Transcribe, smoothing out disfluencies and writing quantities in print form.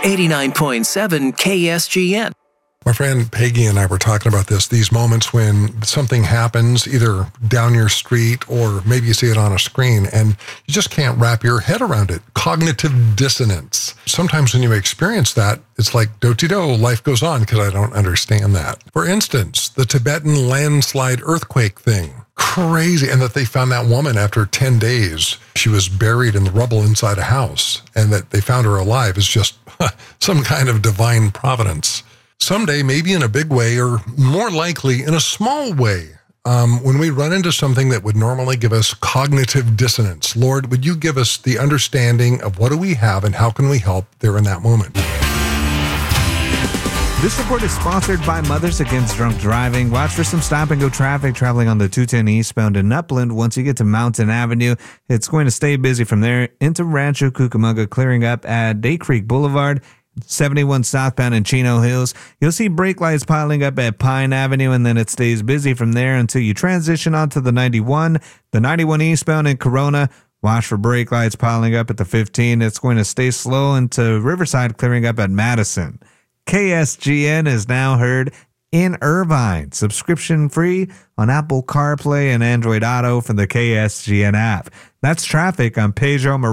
89.7 KSGN. My friend Peggy and I were talking about these moments when something happens either down your street or maybe you see it on a screen and you just can't wrap your head around it. Cognitive dissonance. Sometimes when you experience that, it's like do-ti-do, life goes on because I don't understand that. For instance, the Tibetan landslide earthquake thing. Crazy. And that they found that woman after 10 days. She was buried in the rubble inside a house, and that they found her alive is just some kind of divine providence. Someday, maybe in a big way, or more likely in a small way, when we run into something that would normally give us cognitive dissonance, Lord, would you give us the understanding of what do we have and how can we help there in that moment? This report is sponsored by Mothers Against Drunk Driving. Watch for some stop-and-go traffic traveling on the 210 eastbound in Upland. Once you get to Mountain Avenue, it's going to stay busy from there into Rancho Cucamonga, clearing up at Day Creek Boulevard. 71 southbound in Chino Hills. You'll see brake lights piling up at Pine Avenue, and then it stays busy from there until you transition onto the 91. The 91 eastbound in Corona. Watch for brake lights piling up at the 15. It's going to stay slow into Riverside, clearing up at Madison. KSGN is now heard in Irvine. Subscription free on Apple CarPlay and Android Auto from the KSGN app. That's traffic on Pedro Maria.